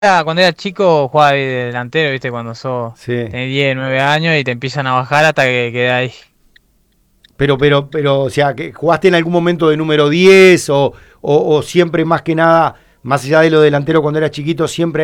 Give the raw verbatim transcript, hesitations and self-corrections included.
era- cuando era chico jugaba de delantero, viste, cuando sos, Sí. tenés diez, nueve años y te empiezan a bajar hasta que quedás ahí. Pero, pero, pero, o sea, que ¿jugaste en algún momento de número diez o, o, o siempre más que nada, más allá de lo delantero cuando eras chiquito, siempre